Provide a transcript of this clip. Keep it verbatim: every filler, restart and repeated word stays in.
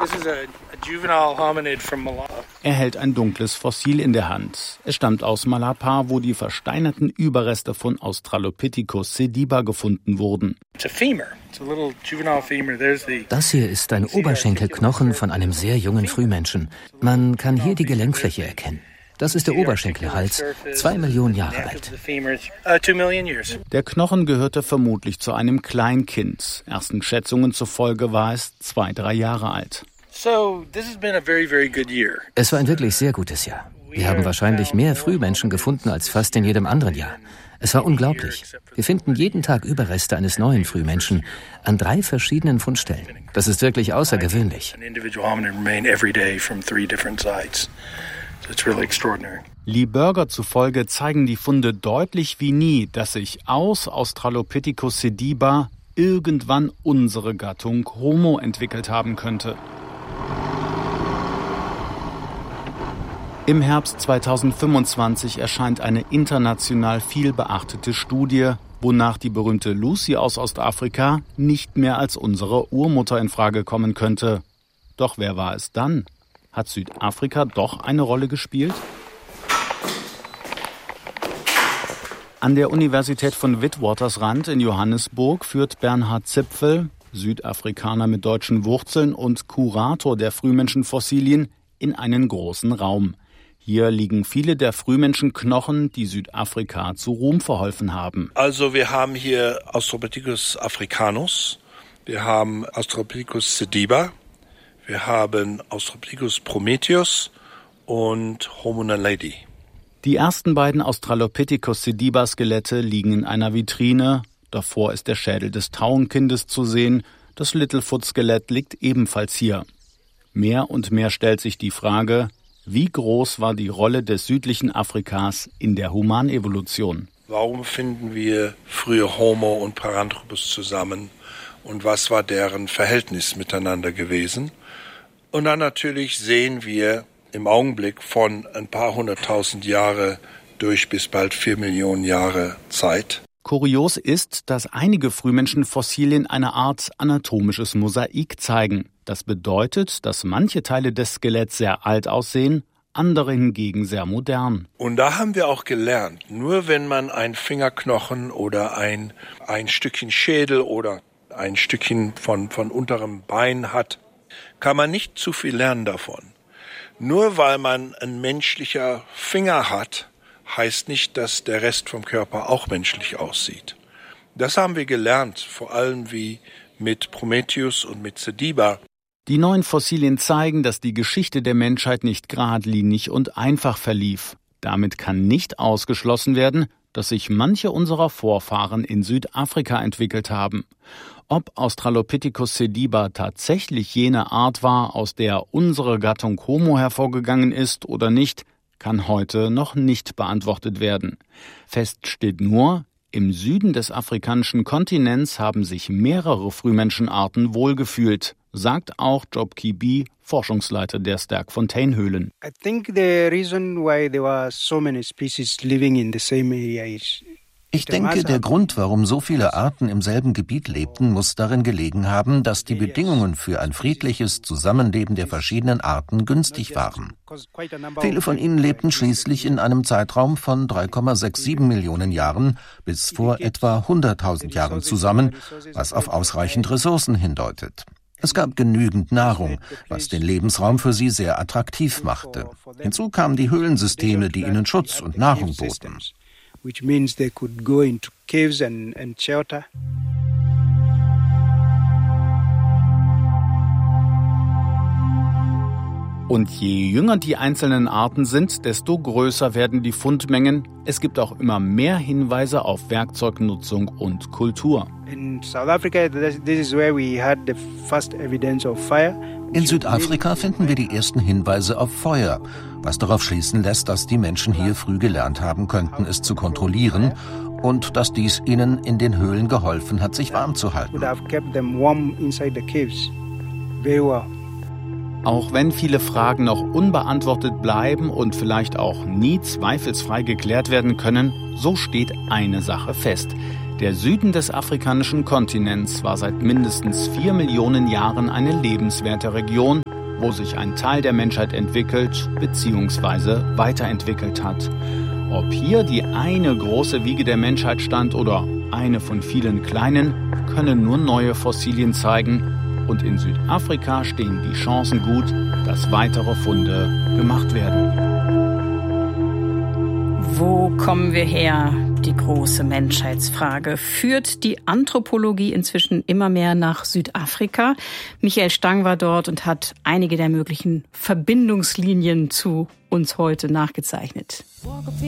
Er hält ein dunkles Fossil in der Hand. Es stammt aus Malapa, wo die versteinerten Überreste von Australopithecus sediba gefunden wurden. Das hier ist ein Oberschenkelknochen von einem sehr jungen Frühmenschen. Man kann hier die Gelenkfläche erkennen. Das ist der Oberschenkelhals, zwei Millionen Jahre alt. Der Knochen gehörte vermutlich zu einem Kleinkind. Ersten Schätzungen zufolge war es zwei, drei Jahre alt. Es war ein wirklich sehr gutes Jahr. Wir haben wahrscheinlich mehr Frühmenschen gefunden als fast in jedem anderen Jahr. Es war unglaublich. Wir finden jeden Tag Überreste eines neuen Frühmenschen an drei verschiedenen Fundstellen. Das ist wirklich außergewöhnlich. Lee Berger zufolge zeigen die Funde deutlich wie nie, dass sich aus Australopithecus sediba irgendwann unsere Gattung Homo entwickelt haben könnte. Im Herbst zweitausendfünfundzwanzig erscheint eine international viel beachtete Studie, wonach die berühmte Lucy aus Ostafrika nicht mehr als unsere Urmutter in Frage kommen könnte. Doch wer war es dann? Hat Südafrika doch eine Rolle gespielt? An der Universität von Witwatersrand in Johannesburg führt Bernhard Zipfel, Südafrikaner mit deutschen Wurzeln und Kurator der Frühmenschenfossilien, in einen großen Raum. Hier liegen viele der Frühmenschenknochen, die Südafrika zu Ruhm verholfen haben. Also wir haben hier Australopithecus africanus, wir haben Australopithecus sediba, wir haben Australopithecus prometheus und Homo naledi. Die ersten beiden Australopithecus sediba-Skelette liegen in einer Vitrine. Davor ist der Schädel des Tauenkindes zu sehen. Das Littlefoot-Skelett liegt ebenfalls hier. Mehr und mehr stellt sich die Frage, wie groß war die Rolle des südlichen Afrikas in der Humanevolution? Warum finden wir frühe Homo und Paranthropus zusammen? Und was war deren Verhältnis miteinander gewesen? Und dann natürlich sehen wir im Augenblick von ein paar hunderttausend Jahre durch bis bald vier Millionen Jahre Zeit. Kurios ist, dass einige Frühmenschenfossilien eine Art anatomisches Mosaik zeigen. Das bedeutet, dass manche Teile des Skeletts sehr alt aussehen, andere hingegen sehr modern. Und da haben wir auch gelernt, nur wenn man ein Fingerknochen oder ein, ein Stückchen Schädel oder ein Stückchen von, von unterem Bein hat, kann man nicht zu viel lernen davon. Nur weil man ein menschlicher Finger hat, heißt nicht, dass der Rest vom Körper auch menschlich aussieht. Das haben wir gelernt, vor allem wie mit Prometheus und mit sediba. Die neuen Fossilien zeigen, dass die Geschichte der Menschheit nicht geradlinig und einfach verlief. Damit kann nicht ausgeschlossen werden, dass sich manche unserer Vorfahren in Südafrika entwickelt haben. Ob Australopithecus sediba tatsächlich jene Art war, aus der unsere Gattung Homo hervorgegangen ist oder nicht, kann heute noch nicht beantwortet werden. Fest steht nur, im Süden des afrikanischen Kontinents haben sich mehrere Frühmenschenarten wohlgefühlt, sagt auch Job Kibi, Forschungsleiter der Sterkfontein-Höhlen. I think the reason why there were so many species living in the same area is Ich denke, der Grund, warum so viele Arten im selben Gebiet lebten, muss darin gelegen haben, dass die Bedingungen für ein friedliches Zusammenleben der verschiedenen Arten günstig waren. Viele von ihnen lebten schließlich in einem Zeitraum von drei Komma siebenundsechzig Millionen Jahren bis vor etwa hunderttausend Jahren zusammen, was auf ausreichend Ressourcen hindeutet. Es gab genügend Nahrung, was den Lebensraum für sie sehr attraktiv machte. Hinzu kamen die Höhlensysteme, die ihnen Schutz und Nahrung boten. Which means they could go into caves and, and shelter. Und je jünger die einzelnen Arten sind, desto größer werden die Fundmengen. Es gibt auch immer mehr Hinweise auf Werkzeugnutzung und Kultur. In South Africa, this is where we had the first evidence of fire. In Südafrika finden wir die ersten Hinweise auf Feuer, was darauf schließen lässt, dass die Menschen hier früh gelernt haben könnten, es zu kontrollieren und dass dies ihnen in den Höhlen geholfen hat, sich warm zu halten. Auch wenn viele Fragen noch unbeantwortet bleiben und vielleicht auch nie zweifelsfrei geklärt werden können, so steht eine Sache fest. Der Süden des afrikanischen Kontinents war seit mindestens vier Millionen Jahren eine lebenswerte Region wo sich ein Teil der Menschheit entwickelt bzw. weiterentwickelt hat. Ob hier die eine große Wiege der Menschheit stand oder eine von vielen kleinen, können nur neue Fossilien zeigen. Und in Südafrika stehen die Chancen gut, dass weitere Funde gemacht werden. Wo kommen wir her? Die große Menschheitsfrage. Führt die Anthropologie inzwischen immer mehr nach Südafrika? Michael Stang war dort und hat einige der möglichen Verbindungslinien zu uns heute nachgezeichnet.